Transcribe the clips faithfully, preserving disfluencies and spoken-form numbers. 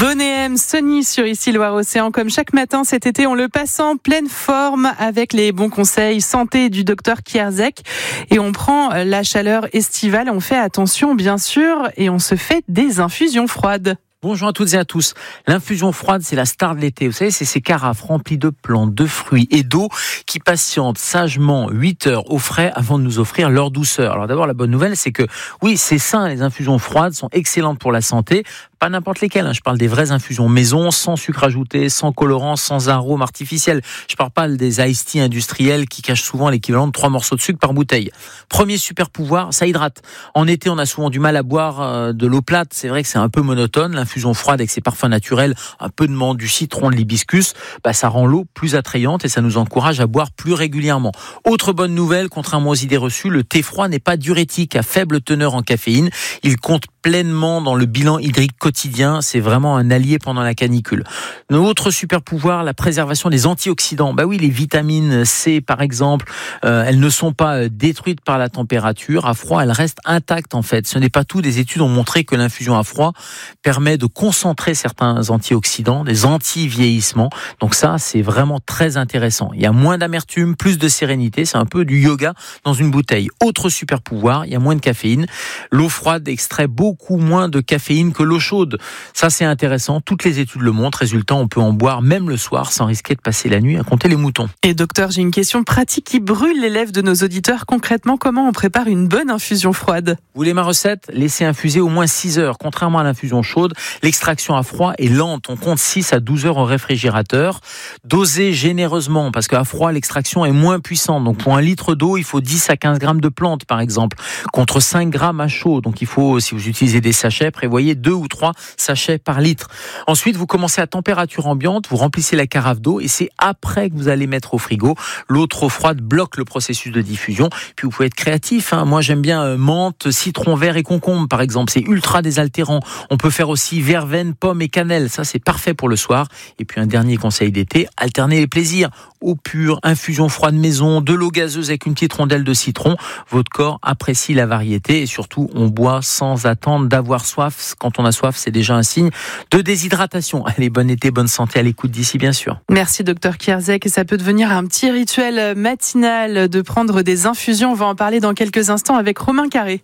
Bonnet M, Sony sur Ici Loire-Océan. Comme chaque matin cet été, on le passe en pleine forme avec les bons conseils santé du docteur Kierzek. Et on prend la chaleur estivale, on fait attention bien sûr et on se fait des infusions froides. Bonjour à toutes et à tous. L'infusion froide, c'est la star de l'été. Vous savez, c'est ces carafes remplies de plantes, de fruits et d'eau qui patientent sagement huit heures au frais avant de nous offrir leur douceur. Alors d'abord, la bonne nouvelle, c'est que oui, c'est sain, les infusions froides sont excellentes pour la santé. Pas n'importe lesquelles, hein. Je parle des vraies infusions maison, sans sucre ajouté, sans colorant, sans arôme artificiel. Je parle pas des iced tea industriels qui cachent souvent l'équivalent de trois morceaux de sucre par bouteille. Premier super pouvoir, ça hydrate. En été, on a souvent du mal à boire de l'eau plate. C'est vrai que c'est un peu monotone. L'infusion froide avec ses parfums naturels, un peu de menthe, du citron, de l'hibiscus, bah, ça rend l'eau plus attrayante et ça nous encourage à boire plus régulièrement. Autre bonne nouvelle, contrairement aux idées reçues, le thé froid n'est pas diurétique, à faible teneur en caféine. Il compte pleinement dans le bilan hydrique quotidien. C'est vraiment un allié pendant la canicule. Notre super pouvoir, la préservation des antioxydants. Bah oui, les vitamines C, par exemple, euh, elles ne sont pas détruites par la température. À froid, elles restent intactes, en fait. Ce n'est pas tout. Des études ont montré que l'infusion à froid permet de concentrer certains antioxydants, des anti-vieillissements. Donc ça, c'est vraiment très intéressant. Il y a moins d'amertume, plus de sérénité. C'est un peu du yoga dans une bouteille. Autre super pouvoir, il y a moins de caféine. L'eau froide extrait beaucoup moins de caféine que l'eau chaude. Ça, c'est intéressant. Toutes les études le montrent. Résultat, on peut en boire même le soir sans risquer de passer la nuit à compter les moutons. Et docteur, j'ai une question pratique qui brûle les lèvres de nos auditeurs. Concrètement, comment on prépare une bonne infusion froide ? Vous voulez ma recette ? Laissez infuser au moins six heures. Contrairement à l'infusion chaude, l'extraction à froid est lente. On compte six à douze heures au réfrigérateur. Dosez généreusement parce qu'à froid, l'extraction est moins puissante. Donc, pour un litre d'eau, il faut dix à quinze grammes de plantes, par exemple, contre cinq grammes à chaud. Donc, il faut, si vous utilisez des sachets, prévoyez deux ou trois sachets par litre. Ensuite, vous commencez à température ambiante, vous remplissez la carafe d'eau et c'est après que vous allez mettre au frigo. L'eau trop froide bloque le processus de diffusion. Puis vous pouvez être créatif, hein. Moi, j'aime bien euh, menthe, citron vert et concombre, par exemple. C'est ultra désaltérant. On peut faire aussi verveine, pomme et cannelle. Ça, c'est parfait pour le soir. Et puis, un dernier conseil d'été, alternez les plaisirs. Eau pure, infusion froide maison, de l'eau gazeuse avec une petite rondelle de citron. Votre corps apprécie la variété et surtout, on boit sans attendre d'avoir soif. Quand on a soif, c'est déjà un signe de déshydratation. Allez, bon été, bonne santé à l'écoute d'ici, bien sûr. Merci, docteur Kierzek. Et ça peut devenir un petit rituel matinal de prendre des infusions. On va en parler dans quelques instants avec Romain Carré.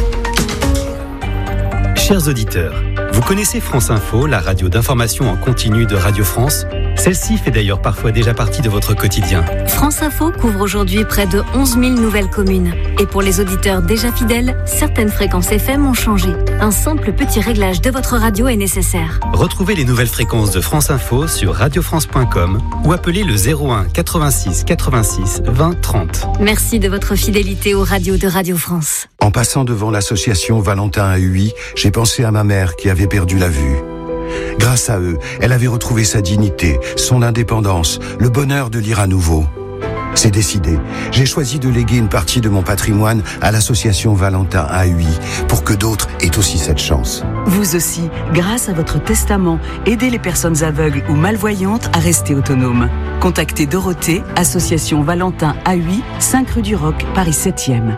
Chers auditeurs, vous connaissez France Info, la radio d'information en continu de Radio France ? Celle-ci fait d'ailleurs parfois déjà partie de votre quotidien. France Info couvre aujourd'hui près de onze mille nouvelles communes. Et pour les auditeurs déjà fidèles, certaines fréquences F M ont changé. Un simple petit réglage de votre radio est nécessaire. Retrouvez les nouvelles fréquences de France Info sur radio france point com ou appelez le zéro un quatre-vingt-six quatre-vingt-six vingt trente. Merci de votre fidélité aux radios de Radio France. En passant devant l'association Valentin à Huy, j'ai pensé à ma mère qui avait perdu la vue. Grâce à eux, elle avait retrouvé sa dignité, son indépendance, le bonheur de lire à nouveau. C'est décidé. J'ai choisi de léguer une partie de mon patrimoine à l'association Valentin à Huy pour que d'autres aient aussi cette chance. Vous aussi, grâce à votre testament, aidez les personnes aveugles ou malvoyantes à rester autonomes. Contactez Dorothée, association Valentin à Huy, cinq rue du Roc, Paris septième.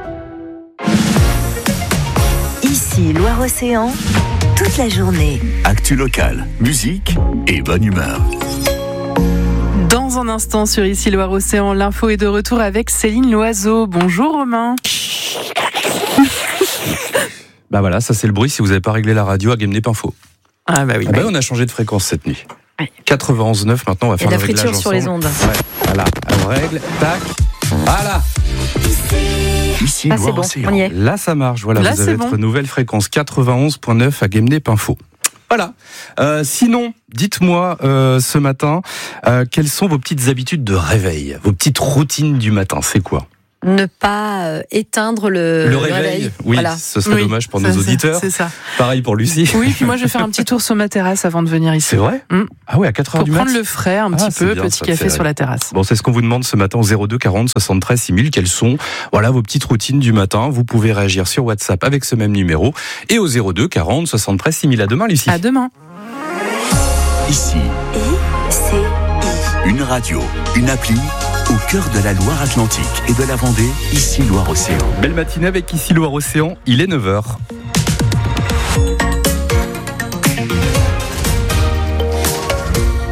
Ici Loire-Océan, toute la journée. Actu locale, musique et bonne humeur. Dans un instant sur Ici Loire-Océan, l'info est de retour avec Céline Loiseau. Bonjour Romain. Bah voilà, ça c'est le bruit si vous n'avez pas réglé la radio à Guémené Pinfo. Ah bah oui. Ah bah on a changé de fréquence cette nuit. Oui. quatre-vingt-onze neuf maintenant, on va faire le réglage ensemble. Et la friture sur les ondes. Ouais, voilà, on règle, tac, voilà. Ici, ah, c'est bon, on y est. Là, ça marche. Voilà, Là, vous avez bon. votre nouvelle fréquence quatre-vingt-onze neuf à Guémené Pinfo. Voilà. Euh, sinon, dites-moi euh, ce matin, euh, quelles sont vos petites habitudes de réveil, vos petites routines du matin, c'est quoi ? Ne pas euh, éteindre le, le, le réveil. réveil. Oui, voilà. ce serait oui, dommage pour ça, nos ça, auditeurs. C'est ça. Pareil pour Lucie. Oui, puis moi je vais faire un petit tour sur ma terrasse avant de venir ici. C'est vrai ? mmh. Ah ouais, à quatre heures Pour du mat. prendre le frais un Ah, petit c'est peu, bien, petit ça, café c'est sur la terrasse. Bon, c'est ce qu'on vous demande ce matin au zéro deux quarante soixante-treize six mille. Quelles sont voilà, vos petites routines du matin ? Vous pouvez réagir sur WhatsApp avec ce même numéro et au zéro deux quarante soixante-treize six mille. À demain, Lucie. À demain. Ici, une radio, une appli au cœur de la Loire-Atlantique et de la Vendée, Ici Loire-Océan. Belle matinée avec Ici Loire-Océan, il est neuf heures.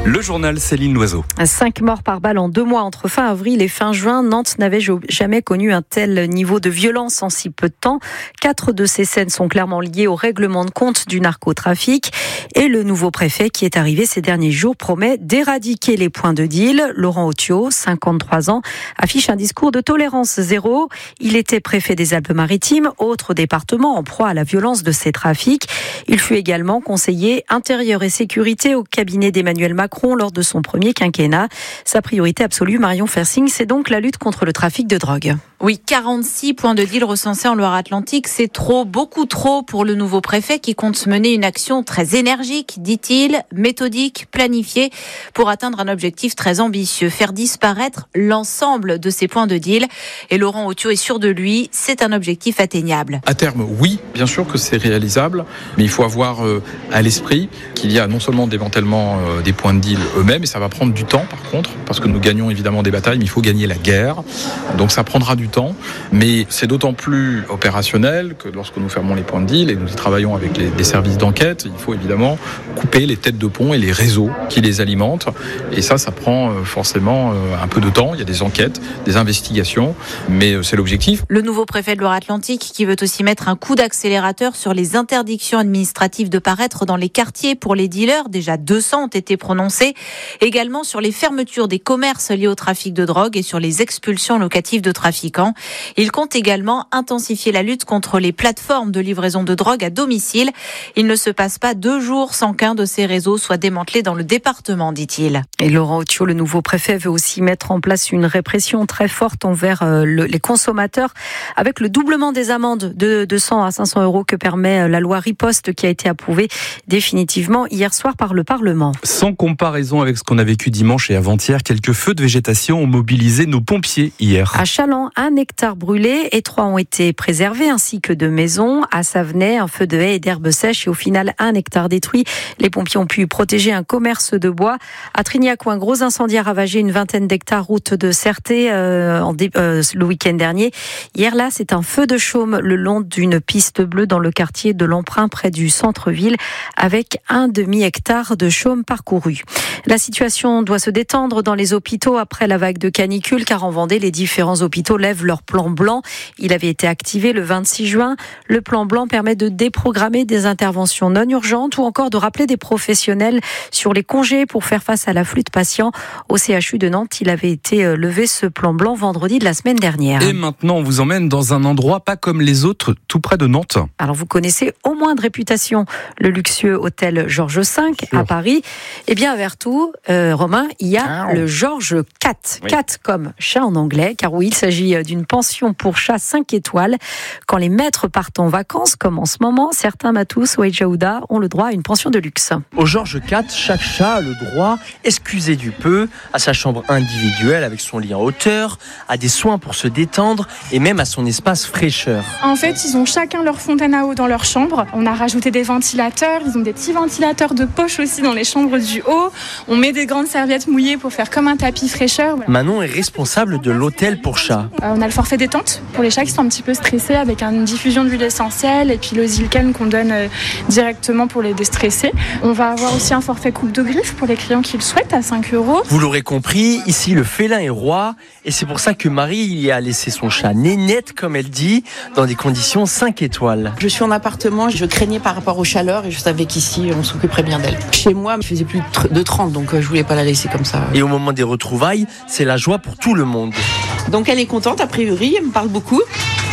Le journal Céline Loiseau. Cinq morts par balle en deux mois entre fin avril et fin juin. Nantes n'avait jamais connu un tel niveau de violence en si peu de temps. Quatre de ces scènes sont clairement liées au règlement de compte du narcotrafic. Et le nouveau préfet qui est arrivé ces derniers jours promet d'éradiquer les points de deal. Laurent Otio, cinquante-trois ans, affiche un discours de tolérance zéro. Il était préfet des Alpes-Maritimes, autre département en proie à la violence de ces trafics. Il fut également conseiller intérieur et sécurité au cabinet d'Emmanuel Macron lors de son premier quinquennat. Sa priorité absolue, Marion Fersing, c'est donc la lutte contre le trafic de drogue. Oui, quarante-six points de deal recensés en Loire-Atlantique, c'est trop, beaucoup trop pour le nouveau préfet qui compte mener une action très énergique, dit-il, méthodique, planifiée, pour atteindre un objectif très ambitieux, faire disparaître l'ensemble de ces points de deal. Et Laurent Otio est sûr de lui, c'est un objectif atteignable. À terme, oui, bien sûr que c'est réalisable, mais il faut avoir euh, à l'esprit qu'il y a non seulement le démantèlement euh, des points de deal eux-mêmes, et ça va prendre du temps par contre, parce que nous gagnons évidemment des batailles, mais il faut gagner la guerre, donc ça prendra du temps, mais c'est d'autant plus opérationnel que lorsque nous fermons les points de deal et nous y travaillons avec les, les services d'enquête, il faut évidemment couper les têtes de pont et les réseaux qui les alimentent, et ça, ça prend euh, forcément euh, un peu de temps, il y a des enquêtes, des investigations, mais euh, c'est l'objectif. Le nouveau préfet de Loire-Atlantique qui veut aussi mettre un coup d'accélérateur sur les interdictions administratives de paraître dans les quartiers pour les dealers, déjà deux cents ont été prononcées, également sur les fermetures des commerces liés au trafic de drogue et sur les expulsions locatives de trafiquants. Il compte également intensifier la lutte contre les plateformes de livraison de drogue à domicile. Il ne se passe pas deux jours sans qu'un de ces réseaux soit démantelé dans le département, dit-il. Et Laurent Otio, le nouveau préfet, veut aussi mettre en place une répression très forte envers euh, le, les consommateurs avec le doublement des amendes de deux cents à cinq cents euros que permet la loi Riposte qui a été approuvée définitivement hier soir par le Parlement. Sans comparaison avec ce qu'on a vécu dimanche et avant-hier, quelques feux de végétation ont mobilisé nos pompiers hier. À Chaland, un hectare brûlé et trois ont été préservés ainsi que deux maisons. À Savenay, un feu de haies et d'herbes sèches et au final un hectare détruit. Les pompiers ont pu protéger un commerce de bois. À Trignac, un gros incendie a ravagé une vingtaine d'hectares route de Certé euh, en dé- euh, le week-end dernier. Hier là, c'est un feu de chaume le long d'une piste bleue dans le quartier de l'Emprunt près du centre-ville avec un demi-hectare de chaume parcouru. La situation doit se détendre dans les hôpitaux après la vague de canicule car en Vendée, les différents hôpitaux lèvent leur plan blanc. Il avait été activé le vingt-six juin. Le plan blanc permet de déprogrammer des interventions non urgentes ou encore de rappeler des professionnels sur les congés pour faire face à l'afflux de patients. Au C H U de Nantes, il avait été levé ce plan blanc vendredi de la semaine dernière. Et maintenant, on vous emmène dans un endroit pas comme les autres, tout près de Nantes. Alors, vous connaissez au moins de réputation le luxueux hôtel Georges cinq à Paris. Eh bien, à Vertou, euh, Romain, il y a oh. le Georges quatre. Oui. quatre comme chat en anglais, car oui, il s'agit d'une pension pour chats cinq étoiles. Quand les maîtres partent en vacances, comme en ce moment, certains matous ou Ejaouda ont le droit à une pension de luxe. Au Georges quatre, chaque chat a le droit, excusé du peu, à sa chambre individuelle avec son lit en hauteur, à des soins pour se détendre et même à son espace fraîcheur. En fait, ils ont chacun leur fontaine à eau dans leur chambre. On a rajouté des ventilateurs, ils ont des petits ventilateurs de poche aussi dans les chambres du haut. On met des grandes serviettes mouillées pour faire comme un tapis fraîcheur. Voilà. Manon est responsable de l'hôtel pour chats. Euh, on a le forfait détente pour les chats qui sont un petit peu stressés avec une diffusion d'huile essentielle et puis le Zilken qu'on donne euh, directement pour les déstresser. On va avoir aussi un forfait coupe de griffes pour les clients qui le souhaitent à cinq euros. Vous l'aurez compris, ici le félin est roi et c'est pour ça que Marie y a laissé son chat nénette, comme elle dit, dans des conditions cinq étoiles. Je suis en appartement, je craignais par rapport aux chaleurs et je savais qu'ici on s'occuperait bien d'elle. Chez moi, je faisais plus de trente donc je voulais pas la laisser comme ça. Et au moment des retrouvailles, c'est la joie pour tout le monde. Donc elle est contente a priori, elle me parle beaucoup.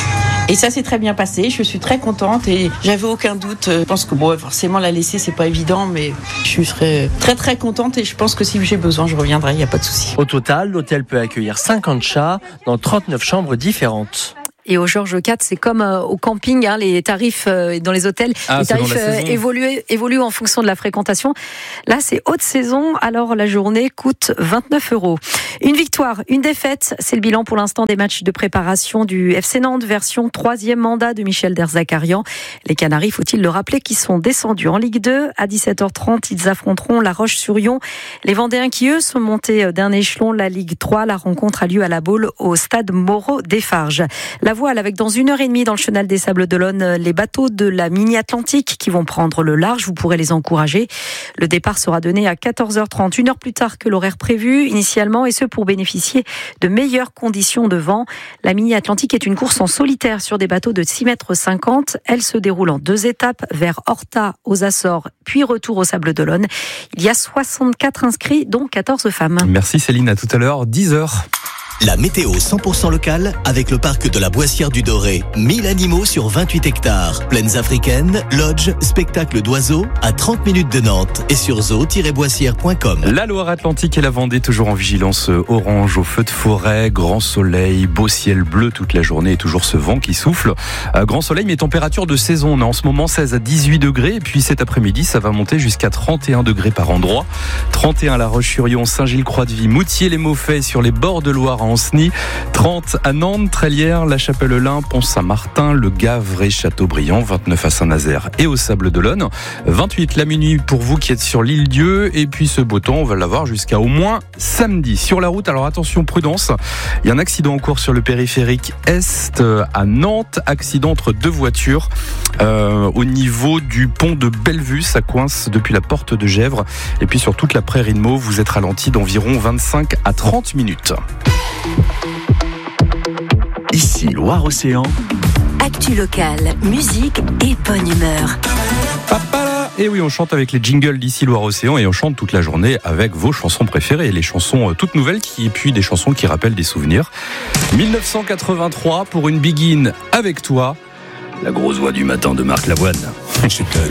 Et ça s'est très bien passé, je suis très contente et j'avais aucun doute. Je pense que bon, forcément la laisser c'est pas évident, mais je serais très très contente et je pense que si j'ai besoin je reviendrai, il n'y a pas de souci. Au total, l'hôtel peut accueillir cinquante chats dans trente-neuf chambres différentes. Et au Georges quatre, c'est comme euh, au camping, hein, les tarifs euh, dans les hôtels, ah, les tarifs euh, évoluent, évoluent en fonction de la fréquentation. Là, c'est haute saison, alors la journée coûte vingt-neuf euros. Une victoire, une défaite, c'est le bilan pour l'instant des matchs de préparation du F C Nantes, version troisième mandat de Michel Derzakarian. Les Canaries, faut-il le rappeler, qui sont descendus en Ligue deux. À dix-sept heures trente, ils affronteront La Roche-sur-Yon. Les Vendéens qui, eux, sont montés d'un échelon, la Ligue trois. La rencontre a lieu à la Baule au stade Moreau-Desfarges. La voile avec dans une heure et demie dans le chenal des Sables d'Olonne les bateaux de la Mini Atlantique qui vont prendre le large. Vous pourrez les encourager. Le départ sera donné à quatorze heures trente, une heure plus tard que l'horaire prévu initialement, et ce pour bénéficier de meilleures conditions de vent. La Mini Atlantique est une course en solitaire sur des bateaux de six mètres cinquante. Elle se déroule en deux étapes vers Horta aux Açores, puis retour aux Sables d'Olonne. Il y a soixante-quatre inscrits, dont quatorze femmes. Merci Céline, à tout à l'heure, dix heures. La météo cent pour cent locale avec le parc de la Boissière du Doré. mille animaux sur vingt-huit hectares. Plaines africaines, lodges, spectacles d'oiseaux à trente minutes de Nantes et sur zoo tiret boissière point com. La Loire-Atlantique et la Vendée toujours en vigilance orange, au feu de forêt, grand soleil, beau ciel bleu toute la journée et toujours ce vent qui souffle. Euh, grand soleil mais température de saison. On a en ce moment seize à dix-huit degrés et puis cet après-midi ça va monter jusqu'à trente et un degrés par endroit. trente et un à La Roche-sur-Yon, Saint-Gilles-Croix-de-Vie, Moutier les Maufaits sur les bords de Loire à Ancenis, trente à Nantes, Trélières, La Chapelle-Lin, Pont-Saint-Martin, Le Gavre et Châteaubriand, vingt-neuf à Saint-Nazaire et aux Sables d'Olonne, vingt-huit la minuit pour vous qui êtes sur l'île Dieu, et puis ce beau temps on va l'avoir jusqu'à au moins samedi. Sur la route, alors attention, prudence, il y a un accident en cours sur le périphérique Est à Nantes, accident entre deux voitures euh, au niveau du pont de Bellevue, ça coince depuis la porte de Gèvres, et puis sur toute la prairie de Meaux, vous êtes ralenti d'environ vingt-cinq à trente minutes. Ici Loire-Océan. Actu locale, musique et bonne humeur. Et oui, on chante avec les jingles d'ici Loire-Océan et on chante toute la journée avec vos chansons préférées, les chansons toutes nouvelles qui, et puis des chansons qui rappellent des souvenirs. dix-neuf cent quatre-vingt-trois pour une Begin avec toi. La grosse voix du matin de Marc Lavoine.